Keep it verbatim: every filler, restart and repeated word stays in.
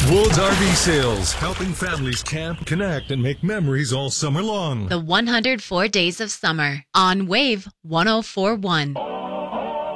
Woods R V Sales, helping families camp, connect, and make memories all summer long. The one hundred four Days of Summer on Wave one oh four point one.